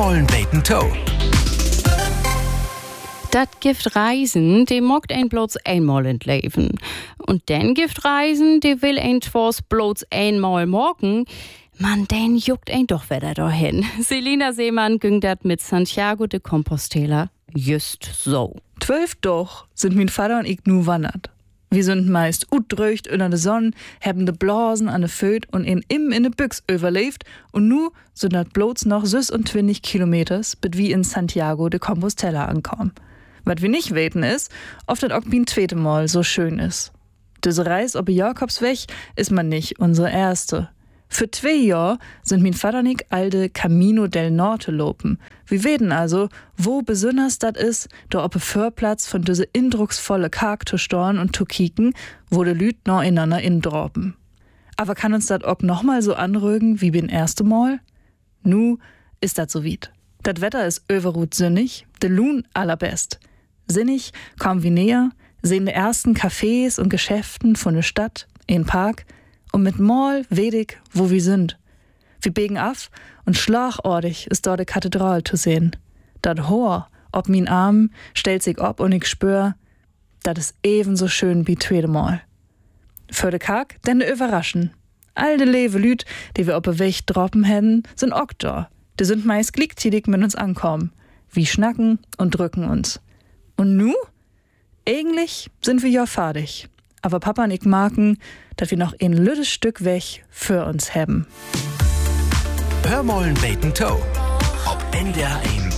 Hörmollen beten Toe. Das Gift Reisen, die mockt ein bloß einmal in Leben. Und den Gift Reisen, die will ein Twas bloß einmal morgen. Man, den juckt ein doch wieder dahin. Selina Seemann ging dat mit Santiago de Compostela just so. 12 doch sind mein Vater und ich nu wandert. Wir sind meist utdröcht unter de Sonne, haben de Blasen an de Föt und in de Büchs überlebt und nu sind dat bloß noch 26 Kilometers, bis wir in Santiago de Compostela ankommen. Was wir nicht weten ist, ob das auch ein zweite Mal so schön ist. Diese Reise ob Jakobsweg ist man nicht unsere erste. Für 2 Jahre sind mein Vater und ich alte Camino del Norte lopen. Wir weten also, wo besonders das ist, da ob Förplatz von diese indrucksvolle Karg zu storn und zu kicken, wo de Lüt noch ineinander indroppen. Aber kann uns das auch noch mal so anrügen wie beim ersten Mal? Nu ist das so weit. Das Wetter ist överut sinnig, de Lun allerbest. Sinnig kommen wir näher, sehen die ersten Cafés und Geschäften von der Stadt, in Park und mit Mal wedig, wo wir sind. Wir biegen af und schlagortig ist dort die Kathedrale zu sehen. Dat Hoher ob min Arm stellt sich ob und ich spür, dat ist ebenso schön wie zweite Mal. Für de Karg denn de Überraschen. All de lewe Lüt, die wir op de Weg droppen hätten, sind auch da. Die sind meist gleichzeitig mit uns ankommen. Wir schnacken und drücken uns. Und nu? Eigentlich sind wir ja fertig. Aber Papa und ich merken, dass wir noch ein lüttes Stück Weg für uns haben. Hörmollen beten Toe. Ob NDR 1.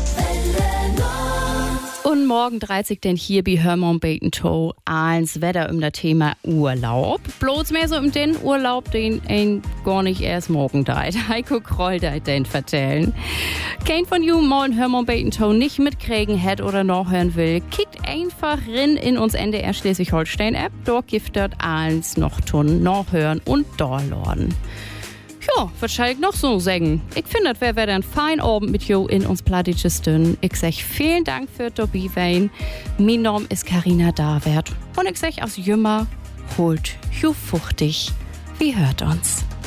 Und morgen dreht sich denn hier bei Hörmollen beten Toe als Wetter das Thema Urlaub. Bloß mehr so den Urlaub, den ein gar nicht erst morgen deit. Heiko Kroll deit den vertellen. Kein von you morgen Hörmollen beten Toe nicht mitkriegen hätt oder noch hören will, kickt einfach rein in uns NDR Schleswig-Holstein-App. Dort gibt es alles noch tun, noch hören und downloaden. Ja, was soll ich noch so sagen? Ich finde, das wäre ein fein Abend mit you in uns plattisches Dünn. Ich sag vielen Dank für Tobi Wein. Mein Name ist Carina Davert. Und ich sag aus Jümmer, holt you fuchtig. Wie hört uns?